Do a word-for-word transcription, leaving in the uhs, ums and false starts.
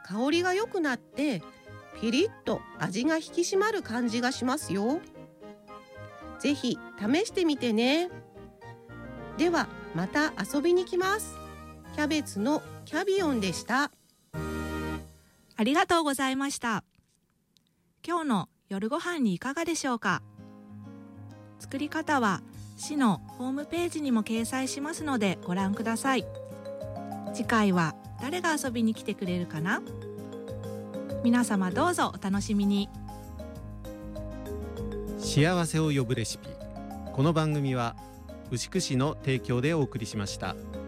香りが良くなってピリッと味が引き締まる感じがしますよ。ぜひ試してみてね。ではまた遊びに来ます。キャベツのキャビオンでした。 ありがとうございました。今日の夜ご飯にいかがでしょうか。作り方は市のホームページにも掲載しますのでご覧ください。次回は誰が遊びに来てくれるかな。皆様どうぞお楽しみに。 幸せを呼ぶレシピ。この番組は牛久市の提供でお送りしました。